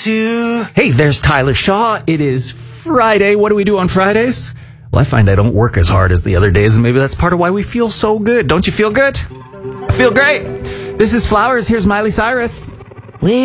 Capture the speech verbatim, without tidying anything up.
to... Hey, there's Tyler Shaw. It is Friday. What do we do on Fridays? Well, I find I don't work as hard as the other days, and maybe that's part of why we feel so good. Don't you feel good? I feel great. This is Flowers. Here's Miley Cyrus.